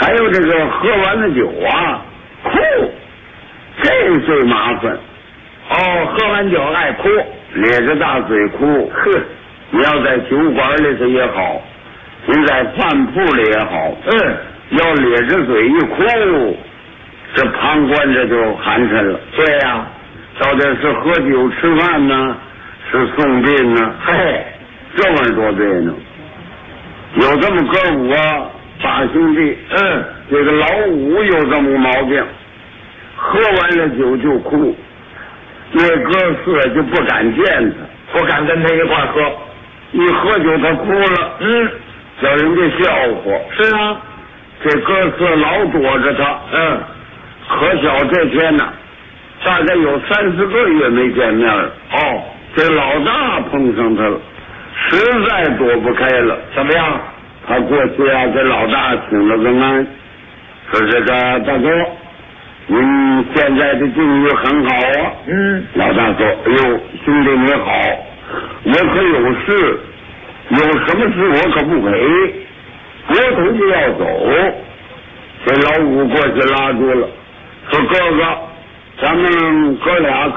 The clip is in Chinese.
还有这个喝完了酒啊，哭，这最麻烦。 哦，喝完酒爱哭， 咧着大嘴哭。 呵， 你要在酒馆里头也好，你在饭铺里也好，要咧着嘴一哭，这旁观者就寒碜了。 对呀， 到底是喝酒吃饭呢，是送殡呢？ 嘿， 这玩意儿多对呢。有这么哥五啊，八兄弟，这个老五有这么个毛病，喝完了酒就哭，那哥四就不敢见他， 不敢跟他一块喝， 一喝酒他哭了，叫人家笑话。 是啊， 这哥四老躲着他，可巧这天呢，大概有30个月没见面了。 哦， 这老大碰上他了，实在躲不开了。 怎么样？ 他过去啊，给老大请了个安，说这个大哥，您现在的境遇很好啊。老大说：“哎呦，兄弟你好，我可有事，有什么事我可不给，回头就要走。”这老五过去拉住了，说：“哥哥，咱们哥俩